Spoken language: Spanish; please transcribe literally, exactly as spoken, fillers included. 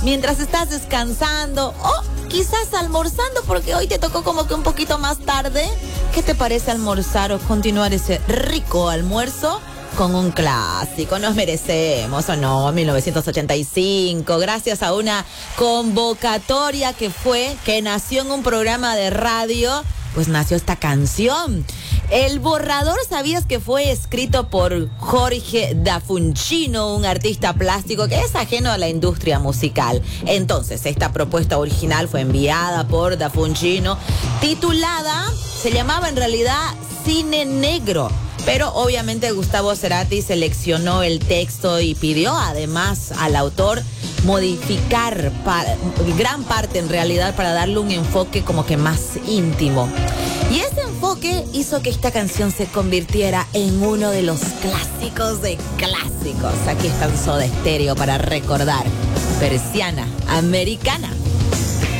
mientras estás descansando o quizás almorzando, porque hoy te tocó como que un poquito más tarde. ¿Qué te parece almorzar o continuar ese rico almuerzo con un clásico? Nos merecemos, ¿o no? mil novecientos ochenta y cinco, gracias a una convocatoria que fue, que nació en un programa de radio, pues nació esta canción. El borrador, ¿sabías que fue escrito por Jorge Da Funcino, un artista plástico que es ajeno a la industria musical? Entonces, esta propuesta original fue enviada por Da Funcino, titulada, se llamaba en realidad Cine Negro. Pero obviamente Gustavo Cerati seleccionó el texto y pidió además al autor modificar pa- gran parte en realidad para darle un enfoque como que más íntimo. Y ese enfoque hizo que esta canción se convirtiera en uno de los clásicos de clásicos. Aquí está un Soda Stereo para recordar. Persiana Americana.